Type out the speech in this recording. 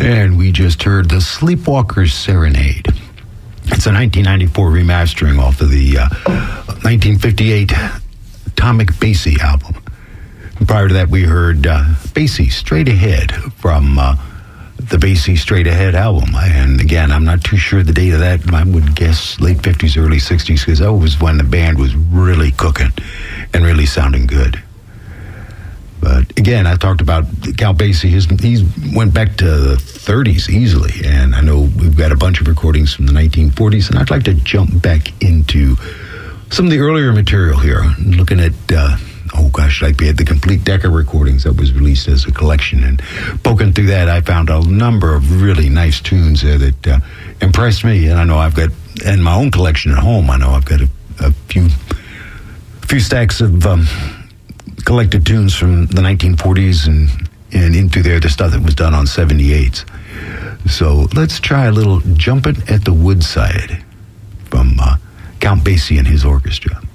And we just heard the Sleepwalker's Serenade. It's a 1994 remastering off of the 1958 Atomic Basie album. Prior to that, we heard Basie Straight Ahead from the Basie Straight Ahead album. And again, I'm not too sure the date of that. I would guess late 50s, early 60s, because that was when the band was really cooking and really sounding good. But again, I talked about Count Basie. He went back to the 30s easily. And I know we've got a bunch of recordings from the 1940s, and I'd like to jump back into some of the earlier material here. Looking at, like we had the complete Decca recordings that was released as a collection. And poking through that, I found a number of really nice tunes there that impressed me. And I know I've got, in my own collection at home, I know I've got a few stacks of collected tunes from the 1940s and into there, the stuff that was done on 78s. So let's try a little Jumpin' at the Woodside from Count Basie and his orchestra.